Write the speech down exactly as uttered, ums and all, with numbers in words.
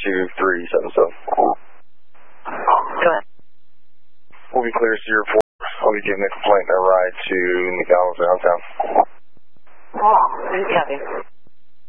two three seven seven. Go ahead. We'll be clear, zero four. I'll be giving a complaint a ride to McDonald's downtown. Oh, copy.